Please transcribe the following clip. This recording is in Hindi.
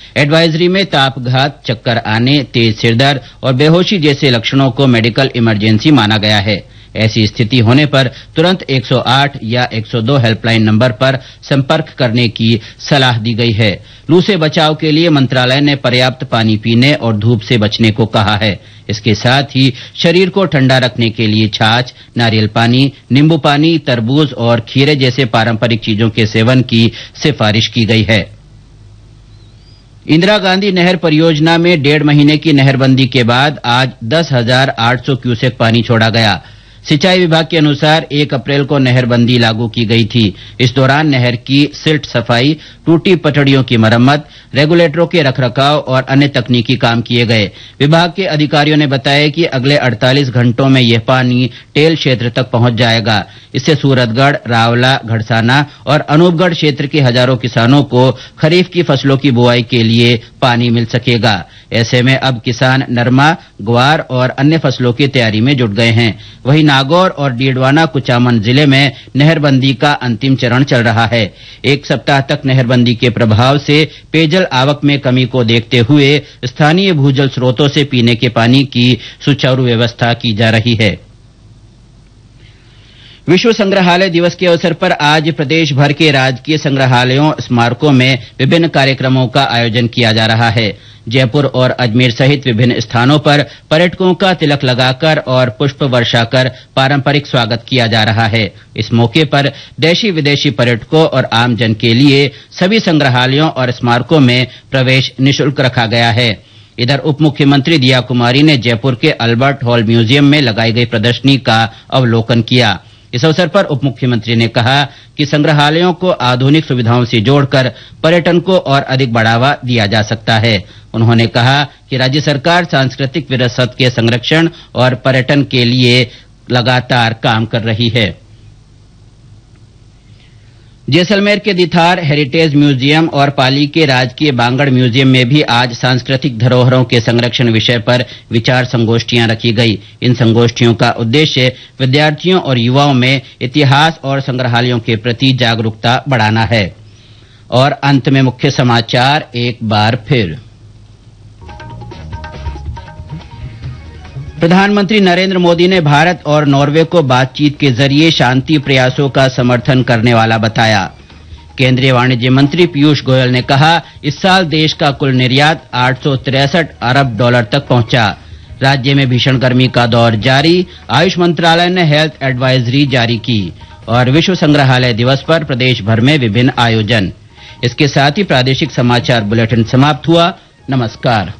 एडवाइजरी में तापघात, चक्कर आने, तेज सिरदर्द और बेहोशी जैसे लक्षणों को मेडिकल इमरजेंसी माना गया है। ऐसी स्थिति होने पर तुरंत 108 या 102 हेल्पलाइन नंबर पर संपर्क करने की सलाह दी गई है। लू से बचाव के लिए मंत्रालय ने पर्याप्त पानी पीने और धूप से बचने को कहा है। इसके साथ ही शरीर को ठंडा रखने के लिए छाछ, नारियल पानी, नींबू पानी, तरबूज और खीरे जैसे पारंपरिक चीजों के सेवन की सिफारिश की गई है। इंदिरा गांधी नहर परियोजना में 1.5 महीने की नहरबंदी के बाद आज 10,800 क्यूसेक पानी छोड़ा गया। सिंचाई विभाग के अनुसार 1 अप्रैल को नहरबंदी लागू की गई थी। इस दौरान नहर की सिल्ट सफाई, टूटी पटड़ियों की मरम्मत, रेगुलेटरों के रखरखाव और अन्य तकनीकी काम किए गए। विभाग के अधिकारियों ने बताया कि अगले 48 घंटों में यह पानी टेल क्षेत्र तक पहुंच जाएगा। इससे सूरतगढ़, रावला, घड़साना और अनूपगढ़ क्षेत्र के हजारों किसानों को खरीफ की फसलों की बुआई के लिए पानी मिल सकेगा। ऐसे में अब किसान नरमा, ग्वार और अन्य फसलों की तैयारी में जुट गए हैं। वहीं नागौर और डीडवाना कुचामन जिले में नहरबंदी का अंतिम चरण चल रहा है। 1 सप्ताह तक नहरबंदी के प्रभाव से पेयजल आवक में कमी को देखते हुए स्थानीय भूजल स्रोतों से पीने के पानी की सुचारू व्यवस्था की जा रही है। विश्व संग्रहालय दिवस के अवसर पर आज प्रदेश भर के राजकीय संग्रहालयों, स्मारकों में विभिन्न कार्यक्रमों का आयोजन किया जा रहा है। जयपुर और अजमेर सहित विभिन्न स्थानों पर पर्यटकों का तिलक लगाकर और पुष्प वर्षा कर पारंपरिक स्वागत किया जा रहा है। इस मौके पर देशी विदेशी पर्यटकों और आमजन के लिए सभी संग्रहालयों और स्मारकों में प्रवेश निःशुल्क रखा गया है। इधर उप मुख्यमंत्री दिया कुमारी ने जयपुर के अल्बर्ट हॉल म्यूजियम में लगाई गई प्रदर्शनी का अवलोकन किया। इस अवसर पर उप मुख्यमंत्री ने कहा कि संग्रहालयों को आधुनिक सुविधाओं से जोड़कर पर्यटन को और अधिक बढ़ावा दिया जा सकता है। उन्होंने कहा कि राज्य सरकार सांस्कृतिक विरासत के संरक्षण और पर्यटन के लिए लगातार काम कर रही है। जैसलमेर के दिथार हेरिटेज म्यूजियम और पाली के राजकीय बांगड़ म्यूजियम में भी आज सांस्कृतिक धरोहरों के संरक्षण विषय पर विचार संगोष्ठियां रखी गई। इन संगोष्ठियों का उद्देश्य विद्यार्थियों और युवाओं में इतिहास और संग्रहालयों के प्रति जागरूकता बढ़ाना है। और अंत में मुख्य समाचार एक बार फिर। प्रधानमंत्री नरेंद्र मोदी ने भारत और नॉर्वे को बातचीत के जरिए शांति प्रयासों का समर्थन करने वाला बताया। केंद्रीय वाणिज्य मंत्री पीयूष गोयल ने कहा, इस साल देश का कुल निर्यात 863 अरब डॉलर तक पहुंचा। राज्य में भीषण गर्मी का दौर जारी, आयुष मंत्रालय ने हेल्थ एडवाइजरी जारी की। और विश्व संग्रहालय दिवस पर प्रदेश भर में विभिन्न आयोजन। इसके साथ ही प्रादेशिक समाचार बुलेटिन समाप्त हुआ। नमस्कार।